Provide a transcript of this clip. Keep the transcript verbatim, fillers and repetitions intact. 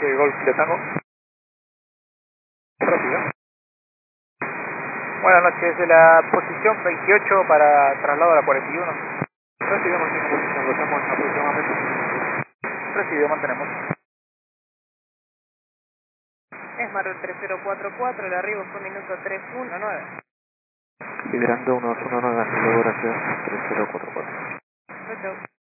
Yankee Golf de Tango. Rápido. Buenas noches, de la posición veintiocho para traslado a la cuarenta y uno. Recibido, mantenemos posición, lo hacemos en la posición aumento. Recibido, mantenemos. Esmar tres cero cuatro cuatro, el arribo fue minuto tres uno nueve. Liderando uno uno nueve, hasta luego, gracias, tres cero cuatro cuatro. Chau, chau.